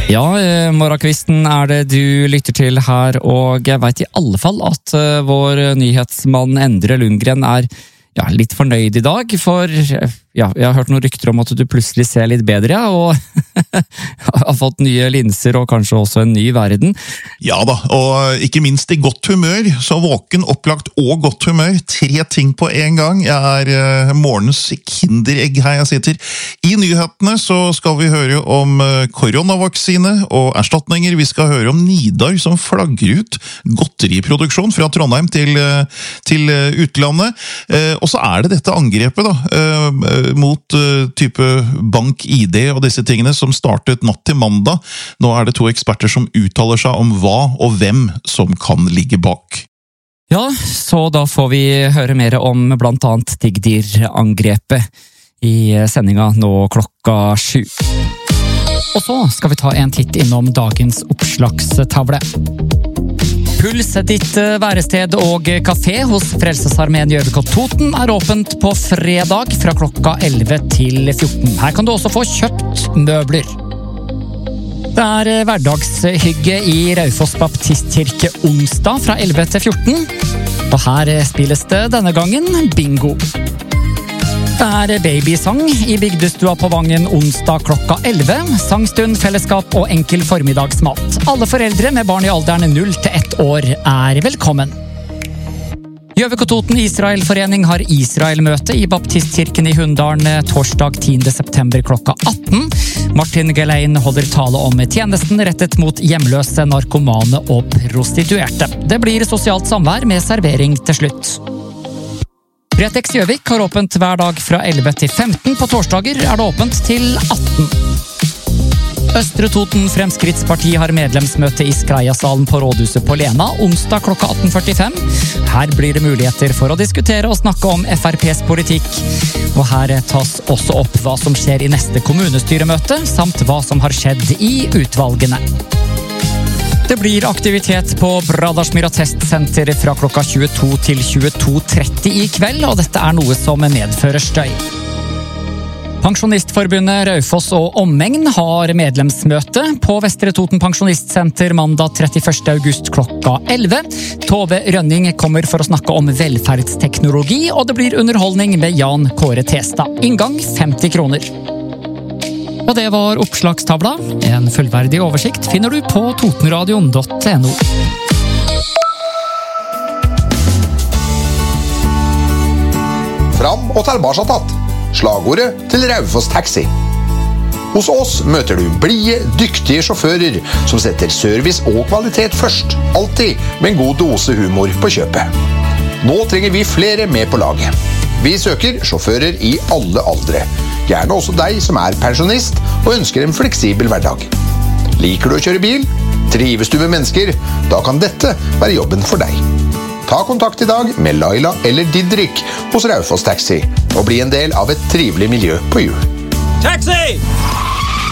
Ja, morgenkvisten det du lytter til her, og jeg vet i alle fall at vår nyhetsmann Endre Lundgren litt fornøyd i dag, for jeg har hørt noen rykter om at du plutselig ser litt bedre, og har fått nye linser og kanskje også en ny verden. Ja da, og ikke minst i godt humør, så våken, opplagt og godt humør. 3 ting på en gang. Jeg morgens kinderegg her jeg sitter. I nyhetene så skal vi høre om koronavaksine og erstatninger. Vi skal høre om Nidar som flagger ut godteriproduksjon fra Trondheim til utlandet. Og så det dette angrepet da, mot type bank, ID og disse tingene som startet natt til mandag. Nå det 2 eksperter som uttaler seg om hva og hvem som kan ligge bak. Ja, så da får vi høre mer om blant annet Digdir-angrepet i sendinga nå klokka 7. Og så skal vi ta en titt innom dagens oppslagstavle. Puls ditt værested og kafé hos Frelsesarmeen Gjøvik og Toten åpent på fredag fra klokka 11 til 14. Her kan du også få kjøpt møbler. Det hverdagshygge i Raufoss Baptistkirke onsdag fra 11 til 14. Og her spilles det denne gangen bingo. Det babysang i Bygdestua på Vangen onsdag klokka 11. Sangstund, fellesskap og enkel formiddagsmat. Alle foreldre med barn i alderen 0 til 1 år velkommen. Gjøvik og Toten Israelforening har Israel-møte i Baptistkirken i Hunndalen torsdag 10. september klokka 18. Martin Gelein holder tale om tjenesten rettet mot hjemløse, narkomane og prostituerte. Det blir sosialt samvær med servering til slutt. Bretex Gjøvik har åpent hver dag fra 11 til 15. På torsdager det åpent til 18. Østre Toten Fremskrittsparti har medlemsmøte i Skreiasalen på Rådhuset på Lena onsdag klokka 18.45. Her blir det muligheter for å diskutere og snakke om FrPs politikk. Og her tas også opp hva som skjer i neste kommunestyremøte, samt hva som har skjedd i utvalgene. Det blir aktivitet på Bradarsmyra testsenter fra klokka 22 til 22.30 i kveld, og dette noe som medfører støy. Pensjonistforbundet Raufoss og Omegn har medlemsmøte på Vestre Toten Pensjonistsenter mandag 31. august klokka 11. Tove Rønning kommer for å snakke om velferdsteknologi, og det blir underholdning med Jan Kåre Testad. Inngang 50 kroner. Og det var oppslagstavla. En fullverdig oversikt finner du på totenradion.no. Fram og tilbake tatt. Slagordet til Raufoss Taxi. Hos oss møter du blide, dyktige sjåfører som setter service og kvalitet først. Alltid med en god dose humor på kjøpet. Nå trenger vi flere med på laget. Vi søker sjåfører i alle aldre. Gjerne også deg som pensjonist og ønsker en fleksibel hverdag. Liker du å kjøre bil? Trives du med mennesker? Da kan dette være jobben for deg. Ta kontakt i dag med Laila eller Didrik hos Raufoss Taxi og bli en del av et trivelig miljø på hjul. Taxi!